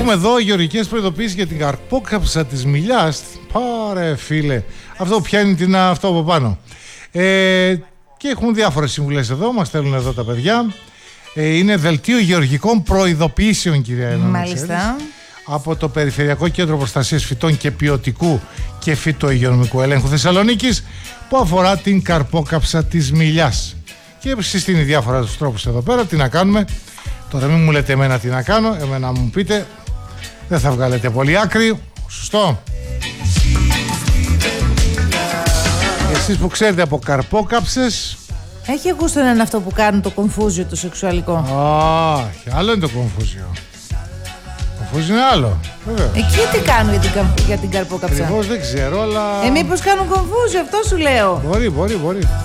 Έχουμε εδώ γεωργικές προειδοποίησεις για την καρπόκαψα της Μιλιάς. Πάρε φίλε, αυτό πιάνει αυτό από πάνω. Και έχουν διάφορες συμβουλές εδώ, μας στέλνουν εδώ τα παιδιά. Είναι δελτίο γεωργικών προειδοποιήσεων, κυρία Έλενα. Μάλιστα. Από το Περιφερειακό Κέντρο Προστασίας Φυτών και Ποιοτικού και Φυτοϊγειονομικού Ελέγχου Θεσσαλονίκης, που αφορά την καρπόκαψα της Μιλιάς. Και συστήνει διάφορα τρόπους εδώ πέρα. Τι να κάνουμε? Τώρα μην μου λέτε εμένα τι να κάνω, εμένα μου πείτε, δεν θα βγάλετε πολύ άκρη. Σωστό? Εσείς που ξέρετε από καρπόκαψες. Έχει ακούσει τον ένα αυτό που κάνουν το κομφούζιο το σεξουαλικό? Όχι, άλλο είναι το κομφούζιο. Κομφούζιο είναι άλλο, βέβαια. Εκεί τι κάνουν για την καρπόκαψα? Ακριβώς δεν ξέρω, αλλά... Μήπως κάνουν κομφούζιο, αυτό σου λέω. Μπορεί.